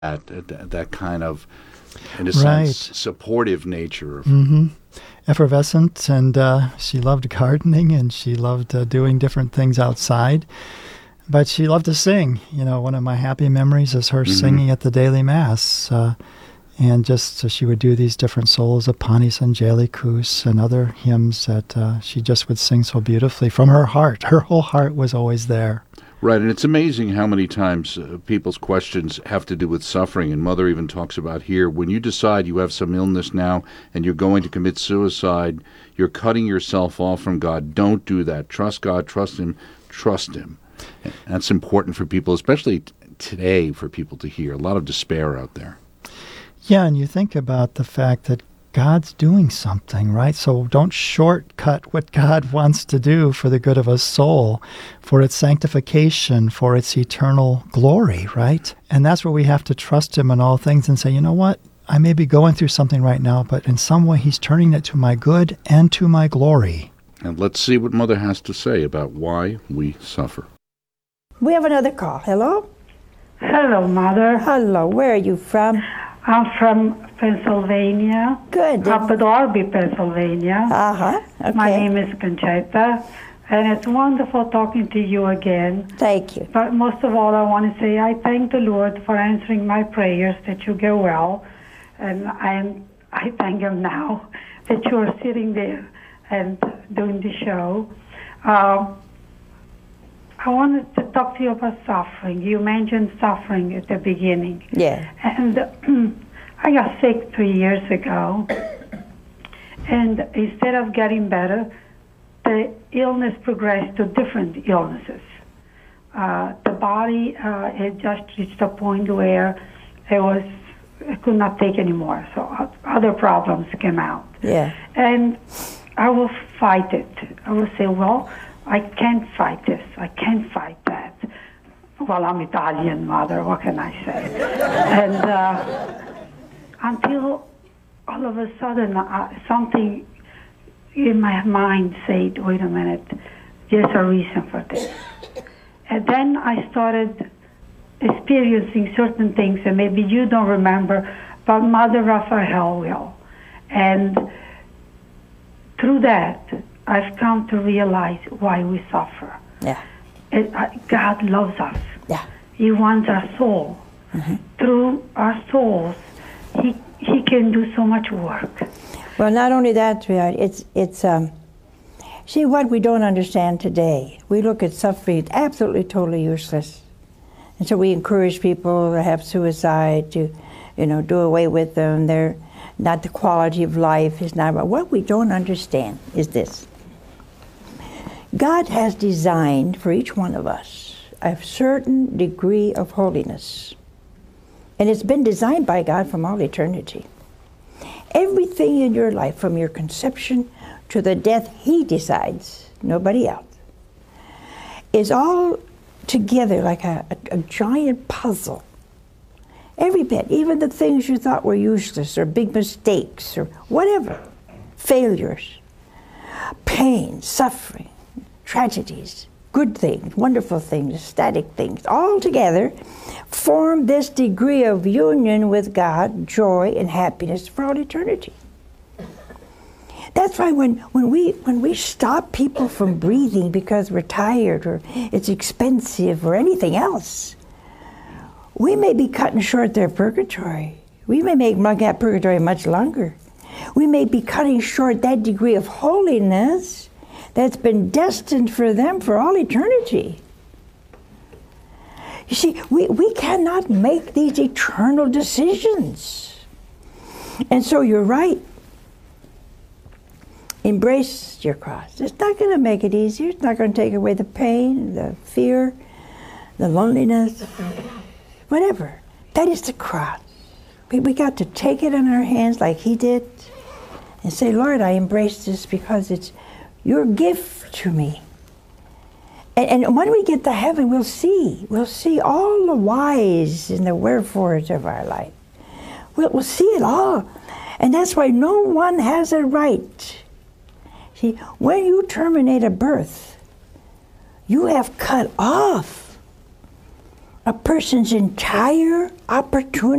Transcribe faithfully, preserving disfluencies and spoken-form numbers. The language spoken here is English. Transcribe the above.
that, that, that kind of, in a Right. sense, supportive nature of hmm Effervescent, and uh, she loved gardening, and she loved uh, doing different things outside. But she loved to sing. You know, one of my happy memories is her Mhm. singing at the daily mass. Uh, and just so she would do these different solos of Panis Angelicus and other hymns that uh, she just would sing so beautifully from her heart. Her whole heart was always there. Right, and it's amazing how many times uh, people's questions have to do with suffering. And Mother even talks about here, when you decide you have some illness now and you're going to commit suicide, you're cutting yourself off from God. Don't do that. Trust God, trust Him, trust Him. And that's important for people, especially t- today, for people to hear. A lot of despair out there. Yeah, and you think about the fact that God's doing something, right? So don't shortcut what God wants to do for the good of a soul, for its sanctification, for its eternal glory, right? And that's where we have to trust Him in all things and say, you know what? I may be going through something right now, but in some way He's turning it to my good and to my glory. And let's see what Mother has to say about why we suffer. We have another call. Hello? Hello, Mother. Hello. Where are you from? I'm from Pennsylvania. Good. Upper Darby, Pennsylvania. Uh-huh. Okay. My name is Conchetta, and it's wonderful talking to you again. Thank you. But most of all, I want to say I thank the Lord for answering my prayers that you get well, and I, I thank Him now that you are sitting there and doing the show. Um, I wanted to talk to you about suffering. You mentioned suffering at the beginning. Yeah. And I got sick three years ago. And instead of getting better, the illness progressed to different illnesses. Uh, the body, uh, it just reached a point where it was, it could not take anymore. So other problems came out. Yeah. And I will fight it. I will say, well, I can't fight this. I can't fight that. Well, I'm Italian, Mother. What can I say? And uh, until all of a sudden, uh, something in my mind said, wait a minute, there's a reason for this. And then I started experiencing certain things that maybe you don't remember, but Mother Raphael will. And through that, I've come to realize why we suffer. Yeah. It, uh, God loves us. Yeah. He wants our soul. Mm-hmm. Through our souls, He He can do so much work. Well, not only that, sweetheart, it's, it's, um, see what we don't understand today. We look at suffering as absolutely totally useless. And so we encourage people to have suicide, to, you know, do away with them. They're not the quality of life is not, but what we don't understand is this. God has designed for each one of us a certain degree of holiness. And it's been designed by God from all eternity. Everything in your life, from your conception to the death He decides, nobody else, is all together like a, a, a giant puzzle. Every bit, even the things you thought were useless or big mistakes or whatever, failures, pain, suffering, tragedies, good things, wonderful things, ecstatic things, all together form this degree of union with God, joy and happiness for all eternity. That's why when, when we when we stop people from breathing because we're tired or it's expensive or anything else, we may be cutting short their purgatory. We may make that purgatory much longer. We may be cutting short that degree of holiness that's been destined for them for all eternity. You see, we, we cannot make these eternal decisions. And so you're right. Embrace your cross. It's not going to make it easier. It's not going to take away the pain, the fear, the loneliness, whatever. That is the cross. We, we got to take it in our hands like He did and say, Lord, I embrace this because it's your gift to me. And, and when we get to heaven, we'll see. We'll see all the whys and the wherefores of our life. We'll, we'll see it all. And that's why no one has a right. See, when you terminate a birth, you have cut off a person's entire opportunity